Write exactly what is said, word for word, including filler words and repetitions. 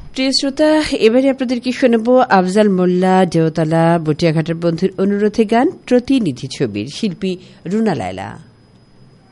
প্রিয় শ্রোতা, এবারে আপনাদেরকে শোনাব আফজাল মোল্লা দেওতলা বটিয়াঘাটের বন্ধুর অনুরোধে গান প্রতিনিধি ছবির শিল্পী রুনা লায়লা।